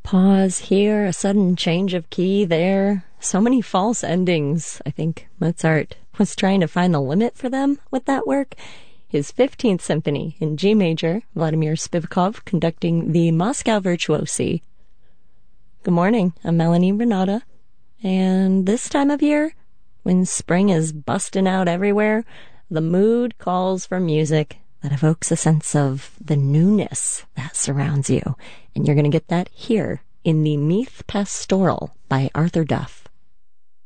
pause here, a sudden change of key there. So many false endings. I think Mozart was trying to find the limit for them with that work. His 15th Symphony in G major, Vladimir Spivakov conducting the Moscow Virtuosi. Good morning, I'm Melanie Renata, and this time of year, when spring is busting out everywhere, the mood calls for music that evokes a sense of the newness that surrounds you, and you're going to get that here in the Meath Pastoral by Arthur Duff.